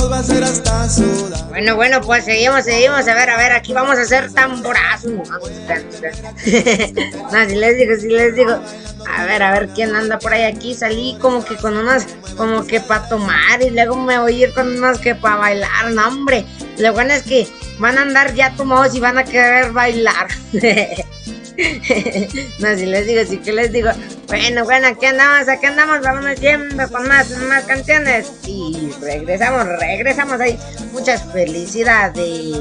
los va a hacer hasta sudar. Bueno, pues seguimos. A ver, aquí vamos a hacer tamborazo. No, si les digo. A ver, ¿quién anda por ahí? Aquí salí como que con unas, como que para tomar y luego me voy a ir con unas que para bailar. No, hombre, lo bueno es que van a andar ya tomados y van a querer bailar. No, si les digo. Bueno, aquí andamos, vámonos yendo con más canciones. Y regresamos ahí. Muchas felicidades.